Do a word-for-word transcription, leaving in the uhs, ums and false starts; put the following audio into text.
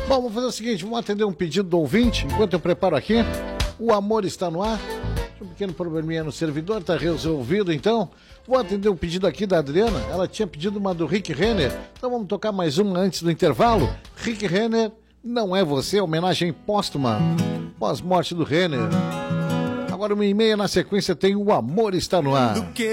Bom, vamos fazer o seguinte, vamos atender um pedido do ouvinte, enquanto eu preparo aqui. O amor está no ar. Um pequeno probleminha no servidor, tá resolvido então. Vou atender um pedido aqui da Adriana. Ela tinha pedido uma do Rick Renner. Então vamos tocar mais uma antes do intervalo. Rick Renner, Não É Você, homenagem póstuma pós-morte do Renner. Agora uma e meia na sequência tem O Amor Está no Ar.